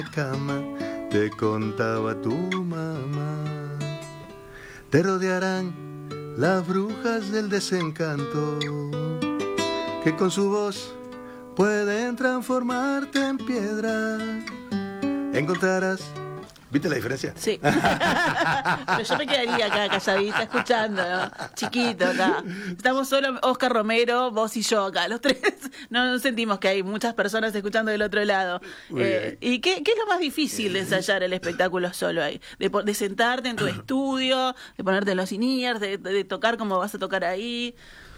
cama, te contaba tu mamá. Te rodearán las brujas del desencanto, que con su voz pueden transformarte en piedra. Encontrarás... ¿Viste la diferencia? Sí. Pero yo me quedaría acá calladita escuchando, ¿no? Chiquito acá. Estamos solo Oscar Romero, vos y yo acá, los tres. No sentimos que hay muchas personas escuchando del otro lado. ¿Y qué es lo más difícil de ensayar el espectáculo solo ahí? De sentarte en tu estudio, de ponerte en los in-ears, de tocar como vas a tocar ahí.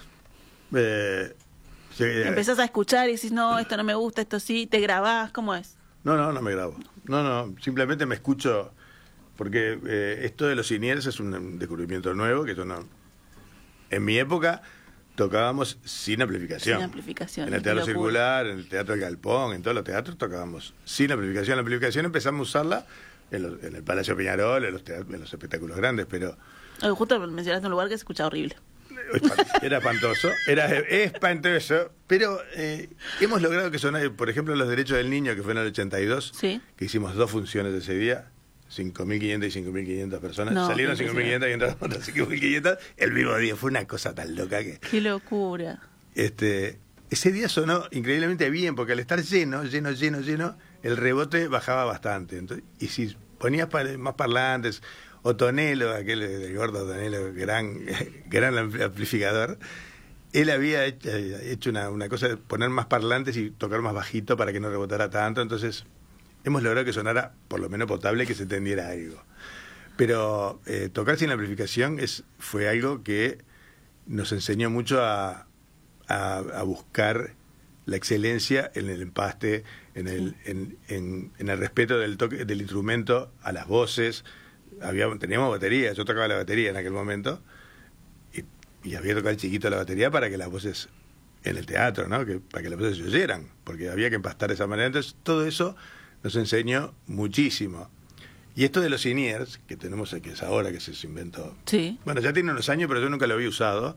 Empezás a escuchar y decís, no, esto no me gusta, esto sí. ¿Te grabás? ¿Cómo es? No me grabo. No, simplemente me escucho, porque esto de los in-ears es un descubrimiento nuevo, que yo no... En mi época tocábamos sin amplificación. Sin amplificación. En el Teatro Circular, en el Teatro del Galpón, en todos los teatros tocábamos sin amplificación. La amplificación empezamos a usarla en el Palacio Peñarol, en los espectáculos grandes, pero... Justo mencionaste un lugar que se escucha horrible. Era espantoso, era espantoso, pero hemos logrado que sonara, por ejemplo, los derechos del niño, que fue en el 82, ¿sí? Que hicimos 2 funciones ese día, 5.500 y 5.500 personas, no, salieron 5.500 y entraron otras 5.500, el mismo día, fue una cosa tan loca que... ¡Qué locura! Ese día sonó increíblemente bien, porque al estar lleno, el rebote bajaba bastante, entonces, y si ponías más parlantes... Otonelo, aquel del gordo Otonelo, gran amplificador, él había hecho una cosa de poner más parlantes y tocar más bajito para que no rebotara tanto, entonces hemos logrado que sonara por lo menos potable, que se entendiera algo. Pero tocar sin amplificación fue algo que nos enseñó mucho a buscar la excelencia en el empaste, en el respeto del toque, del instrumento a las voces. Teníamos batería, yo tocaba la batería en aquel momento y había tocado el chiquito la batería para que las voces en el teatro, ¿no? Para que las voces se oyeran, porque había que empastar de esa manera. Entonces todo eso nos enseñó muchísimo. Y esto de los in-ears, que tenemos, que es ahora que se inventó, sí. Bueno, ya tiene unos años, pero yo nunca lo había usado.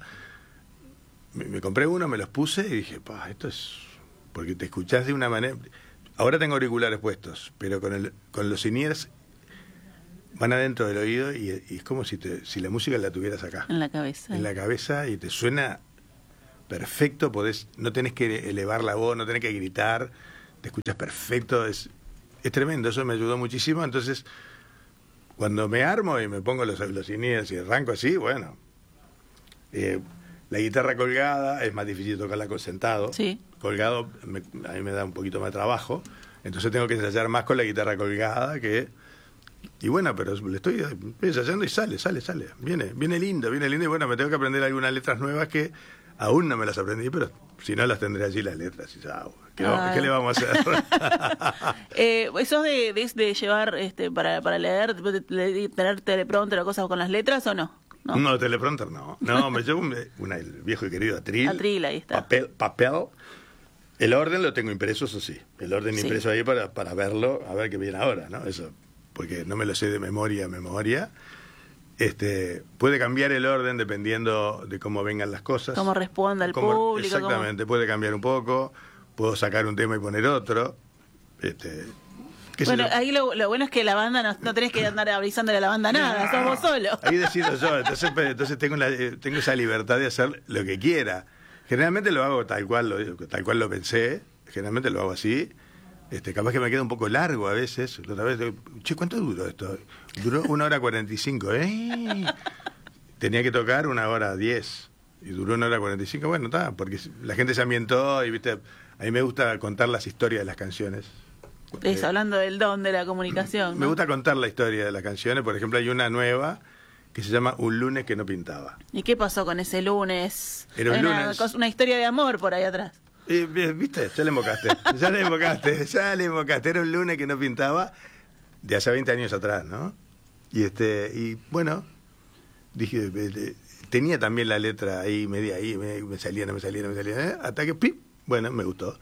Me compré uno, me los puse y dije, esto es... Porque te escuchás de una manera... Ahora tengo auriculares puestos, pero con los in-ears van adentro del oído y es como si la música la tuvieras acá. En la cabeza. En la cabeza, y te suena perfecto, no tenés que elevar la voz, no tenés que gritar, te escuchas perfecto, es tremendo, eso me ayudó muchísimo. Entonces, cuando me armo y me pongo los in-ears y arranco así, bueno, la guitarra colgada es más difícil tocarla sentado. Sí. Colgado a mí me da un poquito más de trabajo, entonces tengo que ensayar más con la guitarra colgada que... Y bueno, pero le estoy ensayando y sale. Viene lindo. Y bueno, me tengo que aprender algunas letras nuevas que aún no me las aprendí, pero si no las tendré allí las letras. Y ¿qué le vamos a hacer? ¿Eso de llevar para leer, tener teleprompter o cosas con las letras o no? No, teleprompter no. No, me llevo el viejo y querido Atril. Atril, ahí está. Papel. El orden lo tengo impreso, eso sí. El orden impreso ahí para verlo, a ver qué viene ahora, ¿no? Eso... porque no me lo sé de memoria. Puede cambiar el orden dependiendo de cómo vengan las cosas. Cómo responda el público. Exactamente, puede cambiar un poco, puedo sacar un tema y poner otro. Bueno, ahí lo bueno es que la banda no tenés que andar avisándole a la banda nada, sos vos solo. Ahí decido yo, entonces tengo esa libertad de hacer lo que quiera. Generalmente lo hago tal cual lo pensé, generalmente lo hago así. Capaz que me queda un poco largo a veces. Otra vez, ¿cuánto duró esto? Duró 1:45. Tenía que tocar 1:10 y duró 1:45. Bueno, está, porque la gente se ambientó y, viste, a mí me gusta contar las historias de las canciones. Hablando del don de la comunicación, ¿no? Me gusta contar la historia de las canciones. Por ejemplo, hay una nueva que se llama Un lunes que no pintaba. ¿Y qué pasó con ese lunes? Era un lunes. Una historia de amor por ahí atrás. ¿Viste? Ya le invocaste. Era un lunes que no pintaba de hace 20 años atrás, ¿no? Y bueno, dije, tenía también la letra ahí, media ahí, me salía, hasta que, ¡pip! Bueno, me gustó.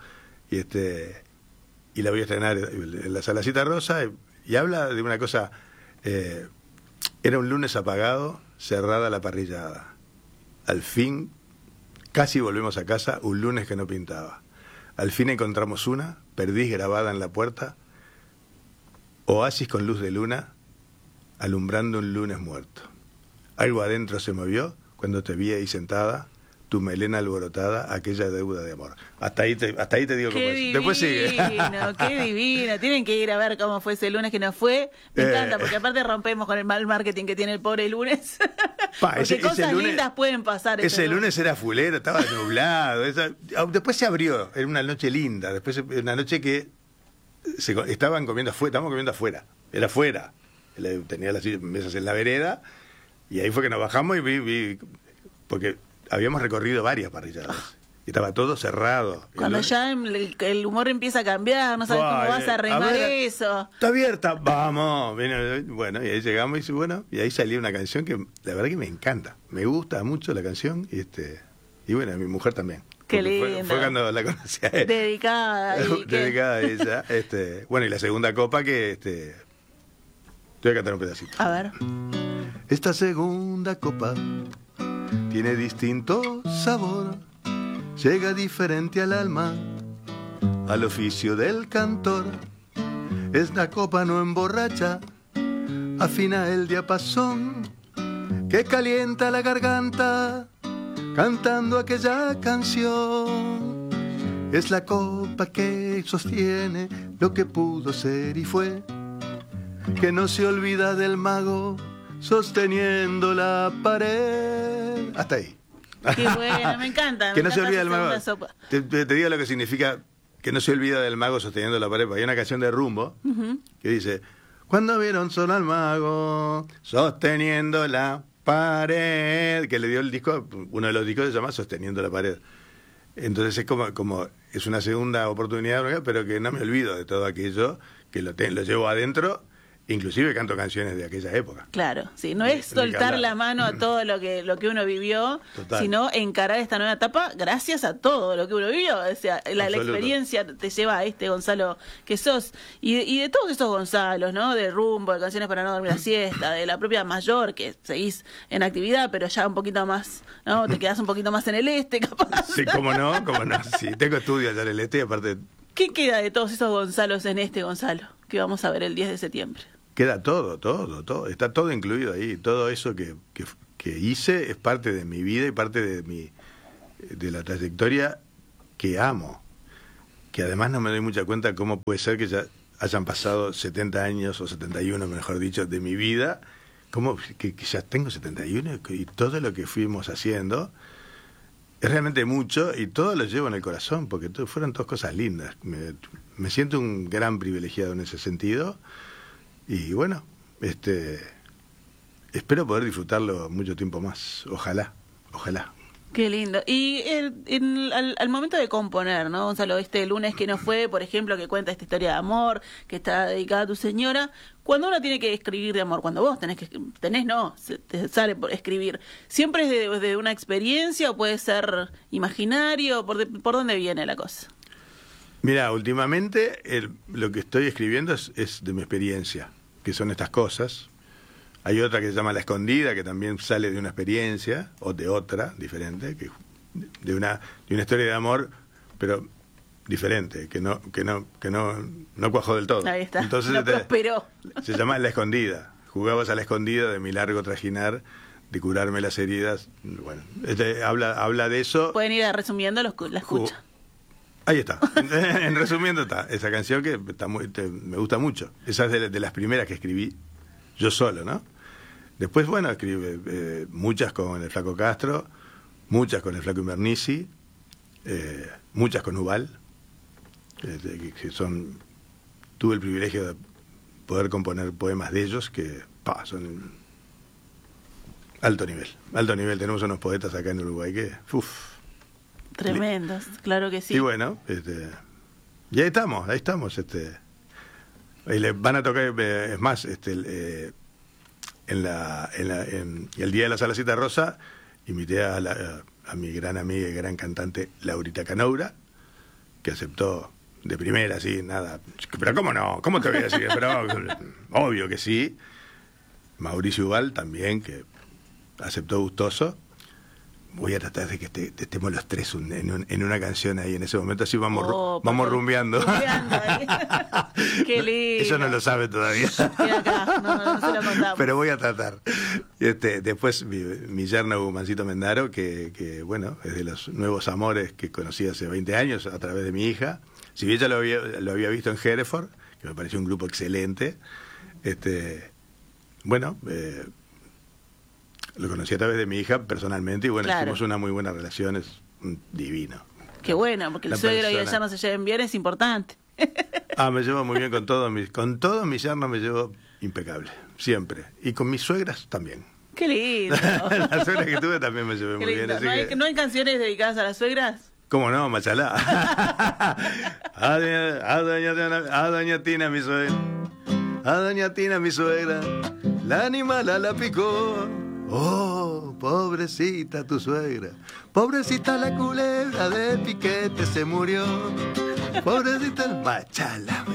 Y la voy a estrenar en la Salacita Rosa, y habla de una cosa, era un lunes apagado, cerrada la parrillada. Al fin... Casi volvemos a casa, un lunes que no pintaba. Al fin encontramos una, perdiz grabada en la puerta, Oasis con luz de luna, alumbrando un lunes muerto. Algo adentro se movió cuando te vi ahí sentada, tu melena alborotada, aquella deuda de amor. Hasta ahí te digo cómo es. Después sigue. Qué divino. Tienen que ir a ver cómo fue ese lunes que nos fue. Me encanta, porque aparte rompemos con el mal marketing que tiene el pobre lunes. Porque ese cosas lunes, lindas pueden pasar. Ese lunes era fulero, estaba nublado. Después se abrió, era una noche linda. Después una noche que estábamos comiendo afuera. Era afuera. Tenía las mesas en la vereda. Y ahí fue que nos bajamos y vi porque habíamos recorrido varias parrilladas. Y estaba todo cerrado. Cuando ya el humor empieza a cambiar, no sabes cómo vas a remar eso. Está abierta, vamos. Bueno, y ahí llegamos y ahí salió una canción que la verdad que me encanta. Me gusta mucho la canción y bueno, a mi mujer también. Qué lindo. Fue cuando la conocí a él. Dedicada. Dedicada a ella. Bueno, y la segunda copa que te voy a cantar un pedacito. A ver. Esta segunda copa tiene distinto sabor, llega diferente al alma, al oficio del cantor. Esta copa no emborracha, afina el diapasón, que calienta la garganta, cantando aquella canción. Es la copa que sostiene lo que pudo ser y fue, que no se olvida del mago sosteniendo la pared. Hasta ahí. Qué bueno, me encanta. Que no se olvida del mago. Te digo lo que significa que no se olvida del mago sosteniendo la pared. Hay una canción de Rumbo que dice: cuando vieron solo al mago sosteniendo la pared, que le dio el disco, uno de los discos se llama Sosteniendo la pared. Entonces es como es una segunda oportunidad, pero que no me olvido de todo aquello, que lo llevo adentro. Inclusive canto canciones de aquella época. Claro, sí, no es soltar la mano a todo lo que uno vivió, sino encarar esta nueva etapa gracias a todo lo que uno vivió. O sea, la experiencia te lleva a Gonzalo que sos. Y de todos esos Gonzalos, ¿no? De Rumbo, de Canciones para no dormir la siesta, de la propia Mayor, que seguís en actividad, pero ya un poquito más, ¿no? Te quedás un poquito más en el este, capaz. Sí, cómo no. Sí, tengo estudios allá en el este y aparte... ¿Qué queda de todos esos Gonzalos en Gonzalo, que vamos a ver el 10 de septiembre? Queda todo, está todo incluido ahí. Todo eso que hice es parte de mi vida y parte de la trayectoria que amo. Que además no me doy mucha cuenta cómo puede ser que ya hayan pasado 70 años o 71, mejor dicho, de mi vida. Cómo que ya tengo 71 y todo lo que fuimos haciendo es realmente mucho y todo lo llevo en el corazón porque fueron todas cosas lindas. Me siento un gran privilegiado en ese sentido. Y bueno, espero poder disfrutarlo mucho tiempo más. Ojalá. Qué lindo. Y al momento de componer, ¿no, Gonzalo? Este lunes que no fue, por ejemplo, que cuenta esta historia de amor, que está dedicada a tu señora, cuando uno tiene que escribir de amor, cuando vos te sale por escribir, ¿siempre es de una experiencia o puede ser imaginario? ¿Por dónde viene la cosa? Mira, últimamente lo que estoy escribiendo es de mi experiencia, que son estas cosas. Hay otra que se llama La Escondida, que también sale de una experiencia, o de otra, diferente, de una historia de amor, pero diferente, que no cuajó del todo. Ahí está, entonces, no prosperó. Se llama La Escondida. Jugabas a la escondida de mi largo trajinar, de curarme las heridas. Bueno, habla de eso. Pueden ir resumiendo, la escucha. Ahí está. En resumiendo está esa canción que me gusta mucho. Esa es de las primeras que escribí yo solo, ¿no? Después, bueno, escribí muchas con el Flaco Castro, muchas con el Flaco Imbernici, muchas con Ubal, tuve el privilegio de poder componer poemas de ellos que son alto nivel. Tenemos unos poetas acá en Uruguay que tremendos, claro que sí. Y bueno, y ahí estamos. Y le van a tocar, es más, el día de la Salacita Rosa, invité a mi gran amiga y gran cantante Laurita Canoura, que aceptó de primera, así, nada. Pero ¿cómo no? ¿Cómo te voy a decir? Pero obvio que sí. Mauricio Ubal también, que aceptó gustoso. voy a tratar de que estemos los tres en una canción ahí en ese momento, así vamos rumbeando. Rumbeando ahí. Qué lindo. Eso no lo sabe todavía. Acá, no se lo contamos. Pero voy a tratar. Después mi yerno Humancito Mendaro, que bueno, es de los nuevos amores que conocí hace 20 años a través de mi hija. Si bien ya lo había visto en Hereford, que me pareció un grupo excelente, bueno, lo conocí a través de mi hija personalmente y bueno, claro, hicimos una muy buena relación, es divino. Qué bueno, porque el suegro y el yerno se lleven bien, es importante. Me llevo muy bien con todos mis yernos, me llevo impecable, siempre. Y con mis suegras también. Qué lindo. La suegra que tuve también me llevé muy bien. Así ¿No hay canciones dedicadas a las suegras? ¿Cómo no, machalá? A doña Tina, mi suegra. A doña Tina, mi suegra. La animala la picó. Oh, pobrecita tu suegra. Pobrecita la culebra de piquete se murió. Pobrecita. Machala.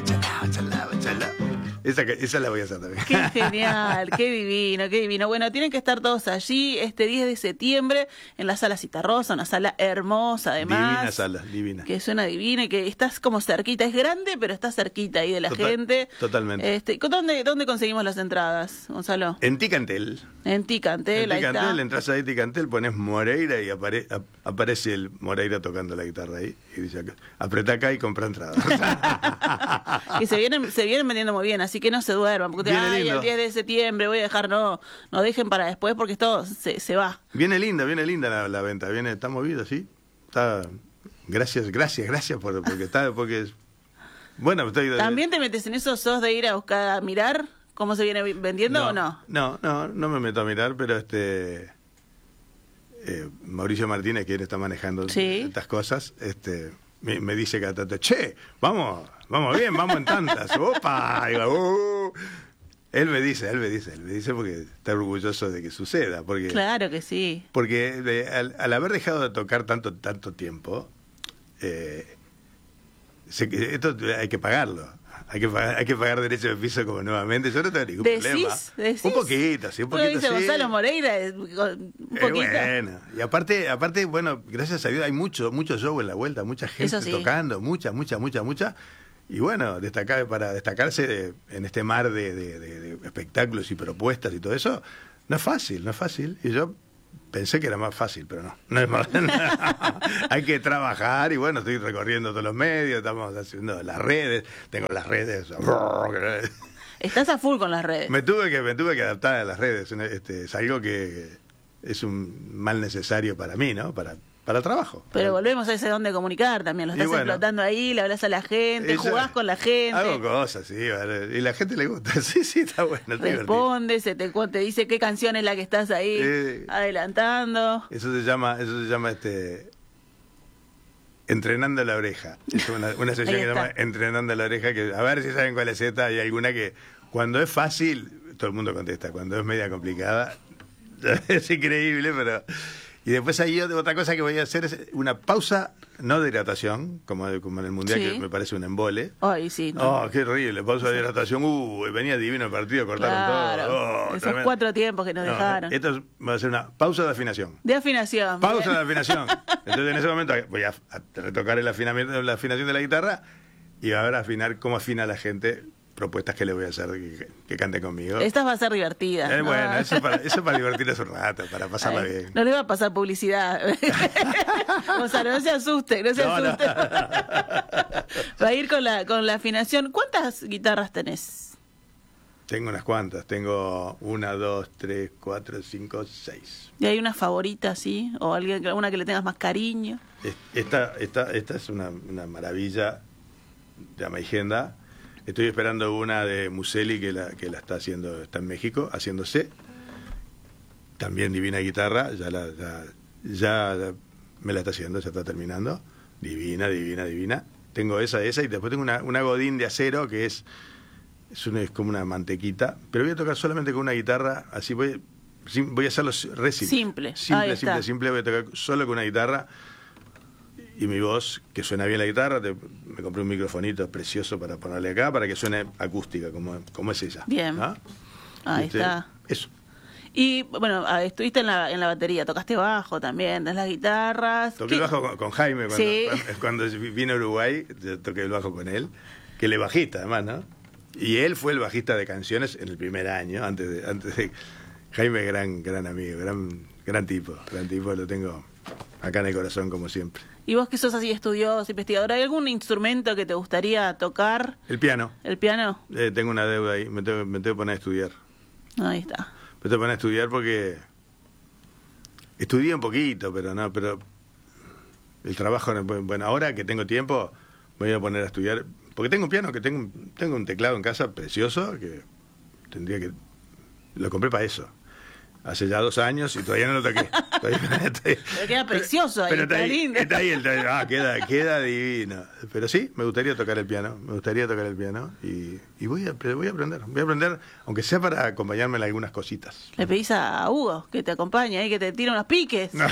Esa la voy a hacer también. Qué genial, qué divino, qué divino. Bueno, tienen que estar todos allí este 10 de septiembre en la Sala Citarrosa, una sala hermosa además. Divina sala, divina. Que suena divina y que estás como cerquita. Es grande, pero estás cerquita ahí de la gente. Totalmente. ¿Dónde conseguimos las entradas, Gonzalo? En Ticantel. En Ticantel, ahí está. Entras ahí Ticantel, pones Moreira y aparece el Moreira tocando la guitarra ahí. Y dice, apretá acá y compra entradas. Que se vienen vendiendo muy bien, así que no se duerman, porque el 10 de septiembre voy a dejar, no dejen para después porque esto se va. Viene linda la venta, está movido, sí. Está, gracias porque bueno, ¿También te metes en eso, sos de ir a buscar, a mirar cómo se viene vendiendo o no? No me meto a mirar, pero Mauricio Martínez, que él está manejando estas cosas, me dice cada tanto, che, vamos bien, vamos en tantas, opa, él me dice porque está orgulloso de que suceda, porque claro que sí, porque al haber dejado de tocar tanto tiempo, esto hay que pagarlo. Hay que pagar derecho de piso como nuevamente. Yo no tengo ningún problema. ¿Decís? Un poquito, sí, un poquito. Dice Gonzalo Moreira, un poquito. Bueno, y aparte, bueno, gracias a Dios hay mucho show en la vuelta, mucha gente tocando, mucha. Y bueno, para destacarse en este mar de espectáculos y propuestas y todo eso, no es fácil. Y yo pensé que era más fácil, pero no es más. Hay que trabajar y bueno, estoy recorriendo todos los medios, estamos haciendo las redes, tengo las redes. Estás a full con las redes. Me tuve que adaptar a las redes, es algo que es un mal necesario para mí, ¿no? Para trabajo. Pero volvemos a ese don de comunicar también, lo estás explotando ahí, le hablas a la gente, jugás con la gente. Hago cosas, sí, vale, y la gente le gusta, sí, está bueno. Responde, te dice qué canción es la que estás ahí adelantando. Eso se llama Entrenando la Oreja. Es una sección que se llama Entrenando la Oreja, que a ver si saben cuál es esta. Hay alguna que cuando es fácil, todo el mundo contesta. Cuando es media complicada, es increíble, pero... Y después hay otra cosa que voy a hacer es una pausa, no de hidratación, como en el Mundial, que me parece un embole. Ay, sí. Qué horrible, pausa de hidratación. Venía divino el partido, cortaron todo. Esos 4 tiempos que nos dejaron. Esto va a ser una pausa de afinación. Pausa de afinación. Entonces en ese momento voy a retocar la afinación de la guitarra y a ver cómo afina la gente. Propuestas que le voy a hacer que cante conmigo. Estas va a ser divertidas. Bueno, eso para divertirles un rato, para pasarla bien. No le va a pasar publicidad. Gonzalo, no se asuste. Va a ir con la afinación. ¿Cuántas guitarras tenés? Tengo unas cuantas. Tengo 1, 2, 3, 4, 5, 6. ¿Y hay una favorita, sí? ¿O una que le tengas más cariño? Esta es una maravilla de Amaigenda. Estoy esperando una de Museli que la está haciendo, está en México, haciéndose. También divina guitarra, ya me la está haciendo, ya está terminando. Divina. Tengo esa y después tengo una Godín de acero que es como una mantequita, pero voy a tocar solamente con una guitarra, así voy a hacerlo re simple. Simple, voy a tocar solo con una guitarra. Y mi voz, que suena bien la guitarra, me compré un microfonito precioso para ponerle acá, para que suene acústica, como es ella. Bien. Ahí está. Eso. Y bueno, estuviste en la batería, tocaste bajo también, tenés las guitarras. Toqué el bajo con Jaime cuando vino a Uruguay, yo toqué el bajo con él, que él es bajista además, ¿no? Y él fue el bajista de canciones en el primer año, antes de Jaime, gran amigo, gran tipo, lo tengo acá en el corazón como siempre. ¿Y vos que sos así estudioso, investigador, hay algún instrumento que te gustaría tocar? El piano. ¿El piano? Tengo una deuda ahí, me tengo que poner a estudiar. Ahí está. Me tengo que poner a estudiar porque estudié un poquito, pero el trabajo, bueno, ahora que tengo tiempo, me voy a poner a estudiar, porque tengo un piano, que tengo un teclado en casa precioso, que lo compré para eso. Hace ya 2 años y todavía no lo toqué. Pero queda precioso ahí, está lindo. Está ahí, queda divino. Pero sí, me gustaría tocar el piano. Y voy a aprender, aunque sea para acompañarme en algunas cositas. Le pedís a Hugo que te acompañe ahí, que te tire unos piques. No.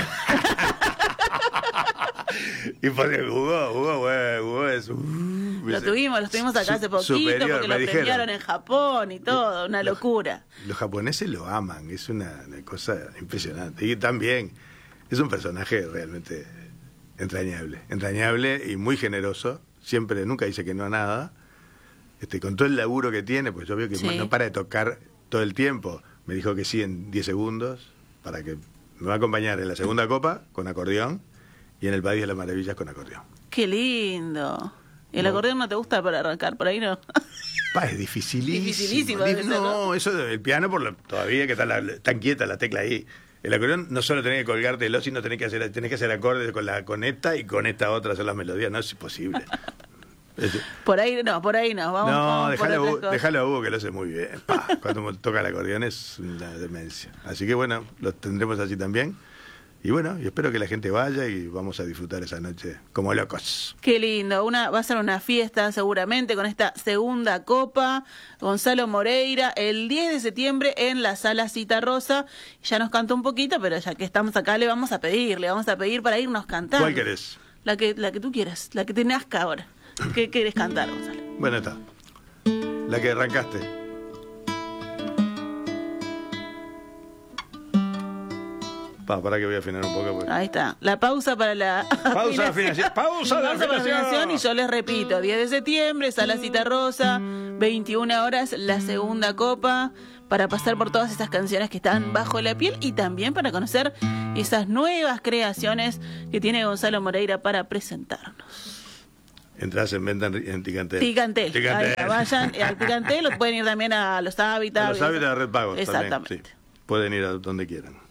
Y porque Hugo es Lo tuvimos acá hace poquito, superior, porque lo premiaron en Japón y todo, una locura. Los japoneses lo aman, es una cosa impresionante. Y también es un personaje realmente entrañable y muy generoso. Nunca dice que no a nada. Con todo el laburo que tiene, pues yo veo que no para de tocar todo el tiempo. Me dijo que sí en 10 segundos, para que me va a acompañar en la segunda copa con acordeón y en el País de las Maravillas con acordeón. ¡Qué lindo! ¿El acordeón no te gusta para arrancar? Por ahí no. Es dificilísimo. Dificilísimo. No, eso del piano, todavía que está quieta la tecla ahí. El acordeón no solo tenés que colgártelo, sino tenés que hacer acordes con esta y con esta otra hacer las melodías. No es imposible. Por ahí no. Vamos déjalo a Hugo, que lo hace muy bien. Cuando toca el acordeón es una demencia. Así que bueno, lo tendremos así también. Y bueno, y espero que la gente vaya y vamos a disfrutar esa noche como locos. Qué lindo, va a ser una fiesta seguramente con esta segunda copa. Gonzalo Moreira, el 10 de septiembre en la Sala Citarrosa. Ya nos cantó un poquito, pero ya que estamos acá le vamos a pedir para irnos cantando. ¿Cuál querés? La que tú quieras, la que te nazca ahora. ¿Qué querés cantar, Gonzalo? Bueno, está. La que arrancaste. Para que voy a afinar un poco. Porque... Ahí está. La pausa para la pausa de afinación. Pausa de afinación. Y yo les repito, 10 de septiembre, Sala Citarrosa, 21 horas, la segunda copa, para pasar por todas estas canciones que están bajo la piel y también para conocer esas nuevas creaciones que tiene Gonzalo Moreira para presentarnos. Entrás en venta en Ticantel. Ticantel. Vayan al Ticantel, o pueden ir también a los Hábitats. A los Hábitats de Red Pago. Exactamente. También, sí. Pueden ir a donde quieran.